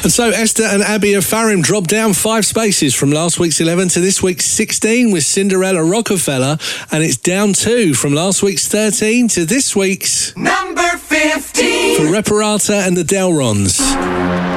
And so Esther and Abby of Fareham dropped down 5 spaces from last week's 11 to this week's 16 with Cinderella Rockefeller, and it's down 2 from last week's 13 to this week's number 15 for Reparata and the Delrons.